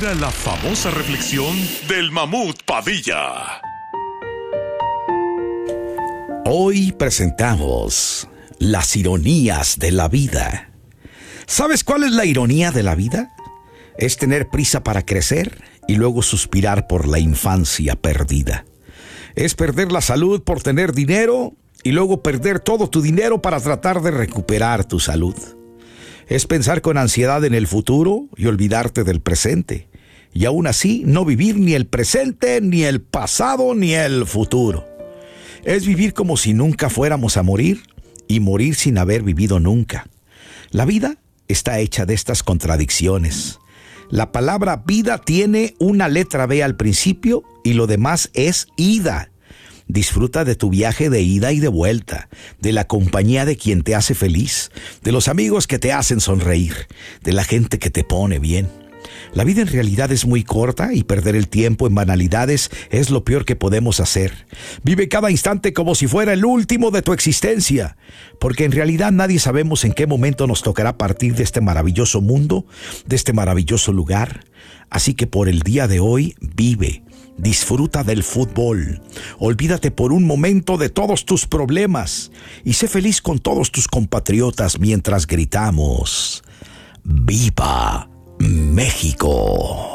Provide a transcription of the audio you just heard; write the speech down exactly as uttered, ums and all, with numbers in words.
ahora la famosa reflexión del Mamut Padilla. Hoy presentamos las ironías de la vida. ¿Sabes cuál es la ironía de la vida? Es tener prisa para crecer y luego suspirar por la infancia perdida. Es perder la salud por tener dinero y luego perder todo tu dinero para tratar de recuperar tu salud. Es pensar con ansiedad en el futuro y olvidarte del presente. Y aún así no vivir ni el presente, ni el pasado, ni el futuro. Es vivir como si nunca fuéramos a morir y morir sin haber vivido nunca. La vida está hecha de estas contradicciones. La palabra vida tiene una letra B al principio y lo demás es ida. Disfruta de tu viaje de ida y de vuelta, de la compañía de quien te hace feliz, de los amigos que te hacen sonreír, de la gente que te pone bien. La vida en realidad es muy corta y perder el tiempo en banalidades es lo peor que podemos hacer. Vive cada instante como si fuera el último de tu existencia, porque en realidad nadie sabemos en qué momento nos tocará partir de este maravilloso mundo, de este maravilloso lugar. Así que por el día de hoy, vive. Disfruta del fútbol, olvídate por un momento de todos tus problemas y sé feliz con todos tus compatriotas mientras gritamos ¡Viva México!